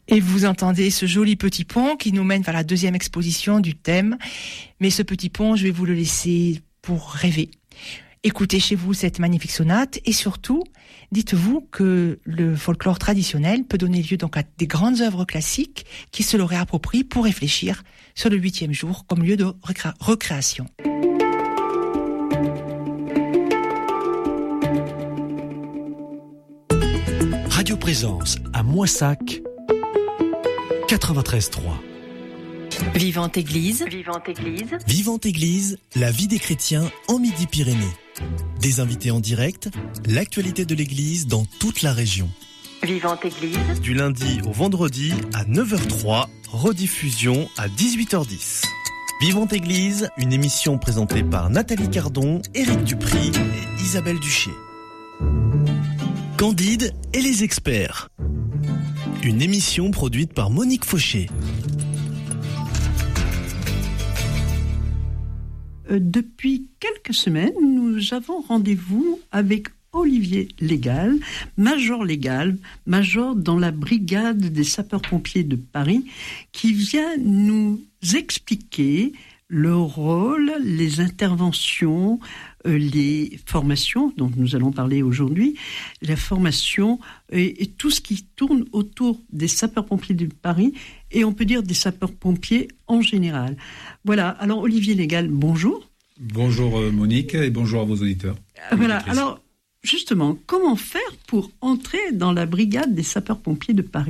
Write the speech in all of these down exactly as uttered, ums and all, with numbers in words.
Et vous entendez ce joli petit pont qui nous mène vers la deuxième exposition du thème. Mais ce petit pont, je vais vous le laisser pour rêver. Écoutez chez vous cette magnifique sonate et surtout, dites-vous que le folklore traditionnel peut donner lieu donc à des grandes œuvres classiques qui se l'auraient appropriées pour réfléchir sur le huitième jour comme lieu de recré- recréation. Radio Présence à Moissac, quatre-vingt-treize trois. Vivante Église. Vivante Église. Vivante Église, la vie des chrétiens en Midi-Pyrénées. Des invités en direct, l'actualité de l'Église dans toute la région. Vivante Église. Du lundi au vendredi à neuf heures trois, rediffusion à dix-huit heures dix. Vivante Église, une émission présentée par Nathalie Cardon, Éric Dupry et Isabelle Duché. Candide et les experts. Une émission produite par Monique Fauché. Depuis quelques semaines, nous avons rendez-vous avec Olivier Légal, major légal, major dans la brigade des sapeurs-pompiers de Paris, qui vient nous expliquer le rôle, les interventions, euh, les formations dont nous allons parler aujourd'hui, la formation et, et tout ce qui tourne autour des sapeurs-pompiers de Paris et on peut dire des sapeurs-pompiers en général. Voilà, alors Olivier Légal, bonjour. Bonjour Monique et bonjour à vos auditeurs. Voilà, alors justement, comment faire pour entrer dans la brigade des sapeurs-pompiers de Paris ?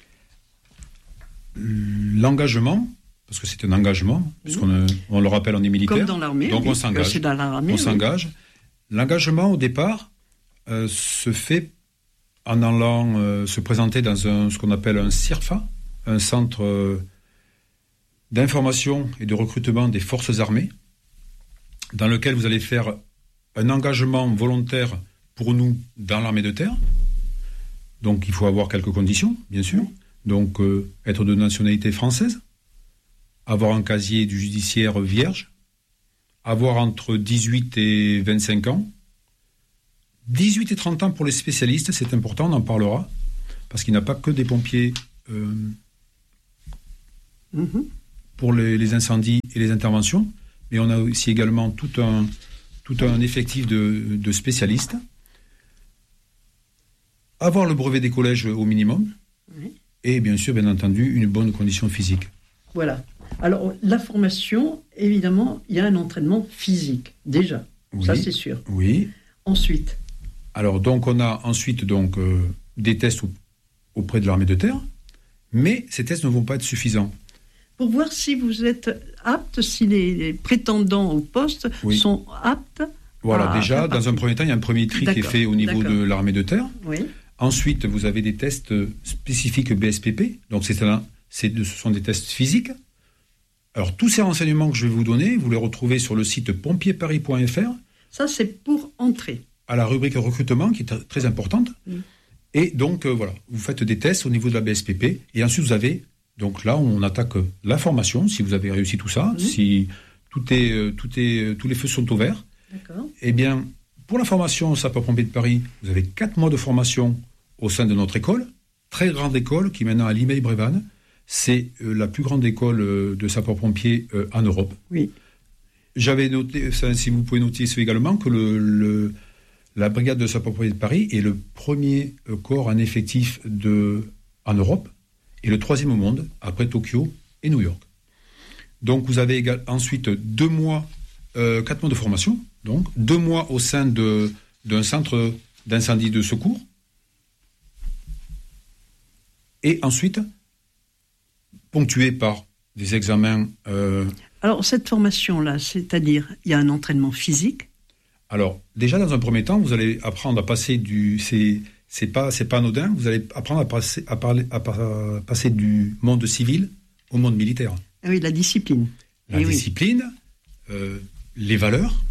L'engagement, parce que c'est un engagement, puisqu'on on le rappelle, on est militaire. Comme dans l'armée. Donc oui, on s'engage. C'est dans l'armée, on oui. s'engage. L'engagement, au départ, euh, se fait en allant euh, se présenter dans un, ce qu'on appelle un C I R F A, un centre euh, d'information et de recrutement des forces armées, dans lequel vous allez faire un engagement volontaire pour nous dans l'armée de terre. Donc il faut avoir quelques conditions, bien sûr. Donc euh, être de nationalité française, avoir un casier du judiciaire vierge, avoir entre dix-huit et vingt-cinq ans, dix-huit et trente ans pour les spécialistes, c'est important, on en parlera, parce qu'il n'y a pas que des pompiers euh, mm-hmm. pour les, les incendies et les interventions, mais on a aussi également tout un, tout un effectif de, de spécialistes. Avoir le brevet des collèges au minimum, oui. Et bien sûr, bien entendu, une bonne condition physique. Voilà. Alors, la formation, évidemment, il y a un entraînement physique, déjà. Oui, ça, c'est sûr. Oui. Ensuite. Alors, donc, on a ensuite donc, euh, des tests au, auprès de l'armée de terre, mais ces tests ne vont pas être suffisants. Pour voir si vous êtes apte, si les, les prétendants au poste oui. sont aptes. Voilà, déjà, dans un premier temps, il y a un premier tri D'accord. qui est fait au niveau D'accord. de l'armée de terre. Oui. Ensuite, vous avez des tests spécifiques B S P P, donc c'est un, c'est, ce sont des tests physiques. Alors, tous ces renseignements que je vais vous donner, vous les retrouvez sur le site pompier paris point f r. Ça, c'est pour entrer. À la rubrique recrutement, qui est très importante. Mm. Et donc, euh, voilà, vous faites des tests au niveau de la B S P P. Et ensuite, vous avez, donc là, on attaque la formation, si vous avez réussi tout ça, mm. si tout est, euh, tout est, euh, tous les feux sont ouverts. D'accord. Eh bien, pour la formation au sapeur-pompier de Paris, vous avez quatre mois de formation au sein de notre école, très grande école, qui est maintenant à Limeil-Brévannes. C'est euh, la plus grande école euh, de sapeurs-pompiers euh, en Europe. Oui. J'avais noté, ça, si vous pouvez noter ça également, que le, le, la brigade de sapeurs-pompiers de Paris est le premier euh, corps en effectif de, en Europe et le troisième au monde, après Tokyo et New York. Donc vous avez égal, ensuite deux mois, euh, quatre mois de formation, donc deux mois au sein de, d'un centre d'incendie de secours. Et ensuite, ponctué par des examens... Euh... Alors, cette formation-là, c'est-à-dire, il y a un entraînement physique ? Alors, déjà, dans un premier temps, vous allez apprendre à passer du... C'est, c'est, pas, c'est pas anodin, vous allez apprendre à passer, à, parler, à, à passer du monde civil au monde militaire. Oui, la discipline. La Et discipline, oui. euh, les valeurs,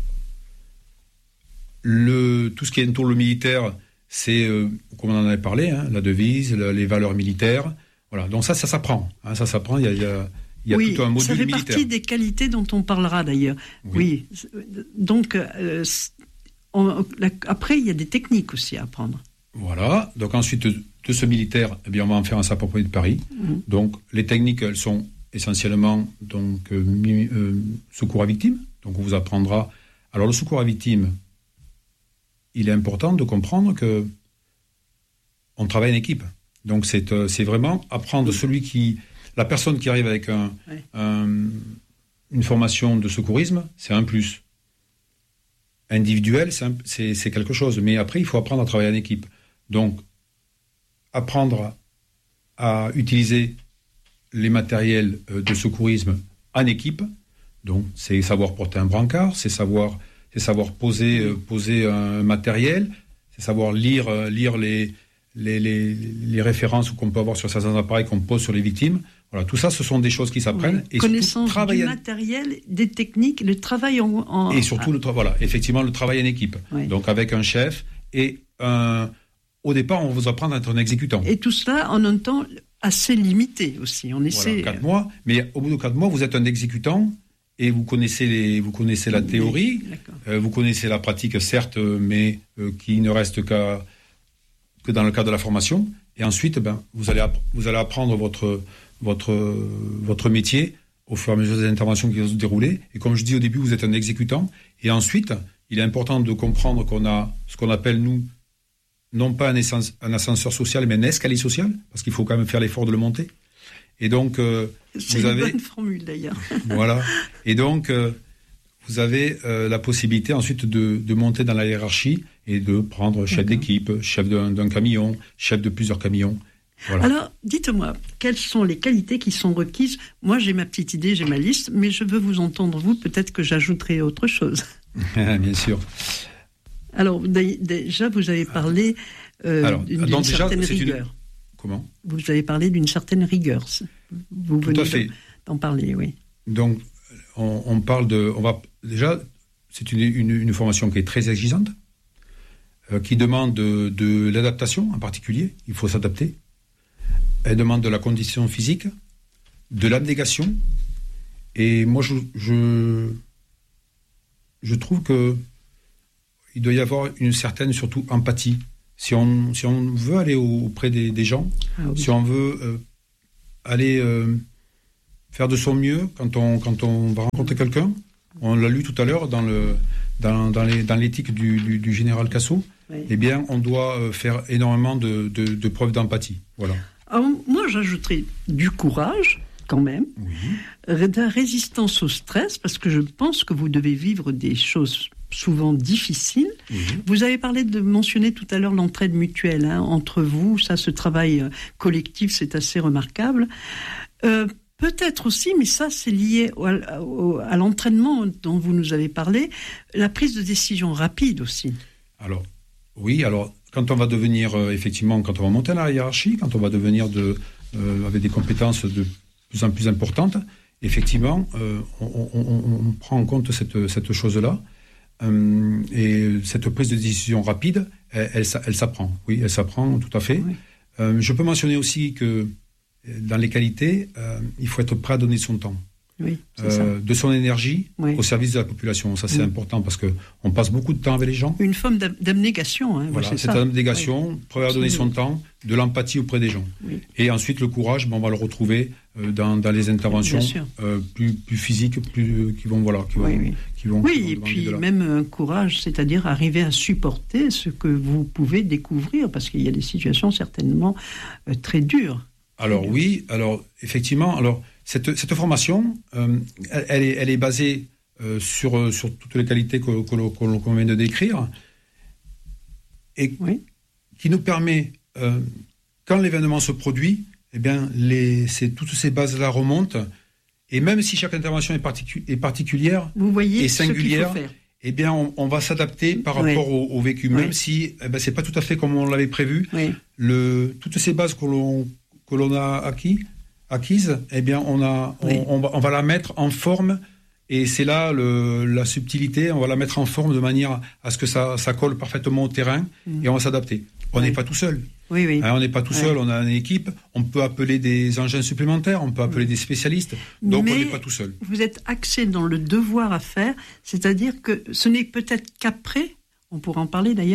le, tout ce qui entoure le militaire... C'est, euh, comme on en avait parlé, hein, la devise, la, les valeurs militaires. Voilà. Donc ça, ça s'apprend. Hein, ça s'apprend. Il y a, il y a, il y a oui, tout un module militaire. Ça fait partie des qualités dont on parlera d'ailleurs. Oui. oui. Donc, euh, on, la, après, il y a des techniques aussi à apprendre. Voilà. Donc ensuite, de ce militaire, eh bien, on va en faire un sapeur-pompier de Paris. Mmh. Donc, les techniques, elles sont essentiellement donc, euh, euh, secours à victime. Donc, on vous apprendra. Alors, le secours à victime, il est important de comprendre que on travaille en équipe. Donc, c'est, euh, c'est vraiment apprendre mmh. celui qui. La personne qui arrive avec un, ouais. un, une formation de secourisme, c'est un plus. Individuel, c'est, un, c'est, c'est quelque chose. Mais après, il faut apprendre à travailler en équipe. Donc, apprendre à utiliser les matériels de secourisme en équipe. Donc, c'est savoir porter un brancard, c'est savoir, c'est savoir poser, euh, poser un matériel, c'est savoir lire, euh, lire les, les, les, les références qu'on peut avoir sur certains appareils qu'on pose sur les victimes. Voilà, tout ça, ce sont des choses qui s'apprennent. Oui. Et connaissance surtout, du matériel, des techniques, le travail en... en... Et surtout, ah. le tra- voilà, effectivement, le travail en équipe. Oui. Donc, avec un chef et un... Au départ, on vous apprend à être un exécutant. Et tout cela en un temps assez limité aussi. On essaie... Voilà, quatre mois. Mais au bout de quatre mois, vous êtes un exécutant et vous connaissez, les, vous connaissez la théorie, euh, vous connaissez la pratique, certes, mais euh, qui ne reste qu'à, que dans le cadre de la formation. Et ensuite, ben, vous, allez app- vous allez apprendre votre... Votre, votre métier au fur et à mesure des interventions qui vont se dérouler. Et comme je dis au début, vous êtes un exécutant. Et ensuite, il est important de comprendre qu'on a ce qu'on appelle, nous, non pas un, essence, un ascenseur social, mais un escalier social, parce qu'il faut quand même faire l'effort de le monter. Et donc, euh, c'est vous une avez... bonne formule, d'ailleurs. Voilà. Et donc, euh, vous avez euh, la possibilité ensuite de, de monter dans la hiérarchie et de prendre chef D'accord. d'équipe, chef d'un, d'un camion, chef de plusieurs camions. Voilà. Alors, dites-moi, quelles sont les qualités qui sont requises ? Moi, j'ai ma petite idée, j'ai ma liste, mais je veux vous entendre, vous, peut-être que j'ajouterai autre chose. Bien sûr. Alors, déjà, vous avez parlé euh, Alors, d'une, d'une déjà, certaine rigueur. Une... Comment ? Vous avez parlé d'une certaine rigueur. Vous Tout à fait. D'en parler, oui. Donc, on, on parle de... On va, déjà, c'est une, une, une formation qui est très exigeante, euh, qui demande de, de l'adaptation en particulier. Il faut s'adapter. Elle demande de la condition physique, de l'abnégation. Et moi, je, je, je trouve que il doit y avoir une certaine, surtout, empathie. Si on, si on veut aller auprès des, des gens, ah oui. si on veut euh, aller euh, faire de son mieux quand on, quand on va rencontrer quelqu'un, on l'a lu tout à l'heure dans, le, dans, dans, les, dans l'éthique du, du, du général Cassot, oui. eh bien, on doit faire énormément de, de, de preuves d'empathie. Voilà. Alors, moi, j'ajouterais du courage, quand même, oui. de la résistance au stress, parce que je pense que vous devez vivre des choses souvent difficiles. Oui. Vous avez parlé de mentionner tout à l'heure l'entraide mutuelle hein, entre vous, ça, ce travail collectif, c'est assez remarquable. Euh, peut-être aussi, mais ça, c'est lié au, au, à l'entraînement dont vous nous avez parlé, la prise de décision rapide aussi. Alors, oui, alors... Quand on va devenir, euh, effectivement, quand on va monter dans la hiérarchie, quand on va devenir de, euh, avec des compétences de plus en plus importantes, effectivement, euh, on, on, on prend en compte cette, cette chose-là. Euh, et cette prise de décision rapide, elle, elle, elle s'apprend. Oui, elle s'apprend tout à fait. Oui. Euh, je peux mentionner aussi que dans les qualités, euh, il faut être prêt à donner son temps. Oui, c'est euh, ça. De son énergie oui. au service de la population. Ça, c'est oui. important parce qu'on passe beaucoup de temps avec les gens. Une forme d'abnégation. Hein, voilà, c'est cette ça. abnégation, oui. prêt à donner son temps, de l'empathie auprès des gens. Oui. Et ensuite, le courage, ben, on va le retrouver euh, dans, dans les interventions euh, plus, plus physiques, plus, euh, qui vont... Voilà, qui vont, oui, oui. Qui vont, oui qui vont et puis même un courage, c'est-à-dire arriver à supporter ce que vous pouvez découvrir, parce qu'il y a des situations certainement euh, très dures. Alors oui, alors effectivement... alors Cette, cette formation, euh, elle, est, elle est basée euh, sur, sur toutes les qualités que, que, que, qu'on vient de décrire et oui. qui nous permet, euh, quand l'événement se produit, eh bien, les, c'est, toutes ces bases-là remontent et même si chaque intervention est, particu- est particulière Vous voyez et singulière, ce qu'il faut faire. Eh bien, on, on va s'adapter par oui. rapport au, au vécu, oui. même si eh ben, c'est pas tout à fait comme on l'avait prévu. Oui. Le, toutes ces bases que l'on, que l'on a acquis, acquise, eh bien, on, a, on, oui. on, va, on va la mettre en forme, et c'est là le, la subtilité, on va la mettre en forme de manière à ce que ça, ça colle parfaitement au terrain, mmh. et on va s'adapter. On n'est oui. pas tout seul. Oui, oui. Hein, on n'est pas tout seul, oui. on a une équipe, on peut appeler des engins supplémentaires, on peut appeler oui. des spécialistes, donc Mais on n'est pas tout seul. Vous êtes axé dans le devoir à faire, c'est-à-dire que ce n'est peut-être qu'après, on pourra en parler d'ailleurs,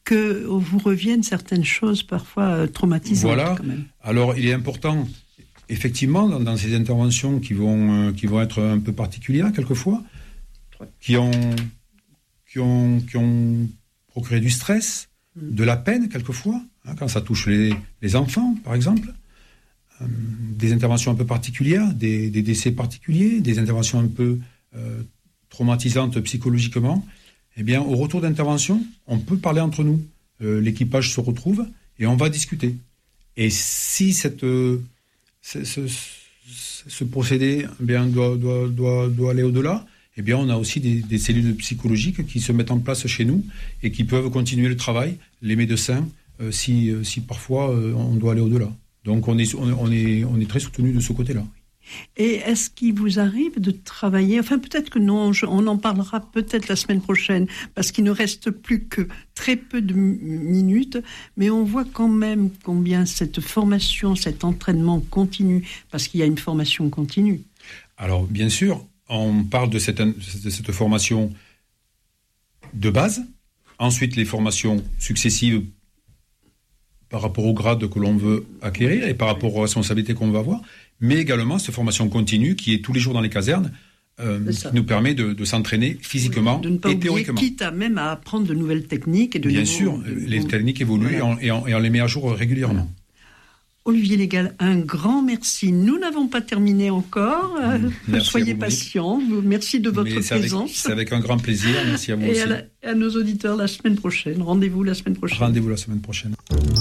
que vous reviennent certaines choses parfois traumatisantes. Voilà. Quand même. Alors, il est important, effectivement, dans, dans ces interventions qui vont, euh, qui vont être un peu particulières, quelquefois, qui ont, qui ont, qui ont procuré du stress, mmh. de la peine, quelquefois, hein, quand ça touche les, les enfants, par exemple, euh, des interventions un peu particulières, des, des décès particuliers, des interventions un peu euh, traumatisantes psychologiquement. Eh bien, au retour d'intervention, on peut parler entre nous. Euh, l'équipage se retrouve et on va discuter. Et si cette, euh, ce, ce, ce procédé eh bien, doit, doit, doit, doit aller au-delà, eh bien, on a aussi des, des cellules psychologiques qui se mettent en place chez nous et qui peuvent continuer le travail, les médecins, euh, si, si parfois euh, on doit aller au-delà. Donc, on est, on, on est, on est très soutenu de ce côté-là. Et est-ce qu'il vous arrive de travailler, enfin peut-être que non, je, on en parlera peut-être la semaine prochaine, parce qu'il ne reste plus que très peu de m- minutes, mais on voit quand même combien cette formation, cet entraînement continue, parce qu'il y a une formation continue. Alors bien sûr, on parle de cette, de cette formation de base, ensuite les formations successives par rapport au grade que l'on veut acquérir et par rapport aux responsabilités qu'on va avoir, mais également cette formation continue qui est tous les jours dans les casernes, euh, qui nous permet de, de s'entraîner physiquement de ne pas et oublier, théoriquement. Quitte à même à apprendre de nouvelles techniques. Et de Bien nouveaux, sûr, de, les de, techniques évoluent voilà. et, on, et, on, et on les met à jour régulièrement. Voilà. Olivier Légal, un grand merci. Nous n'avons pas terminé encore. Merci Soyez patients. Merci de votre c'est présence. Avec, c'est avec un grand plaisir. Merci à vous et aussi. Et à, à nos auditeurs la semaine prochaine. Rendez-vous la semaine prochaine. Rendez-vous la semaine prochaine.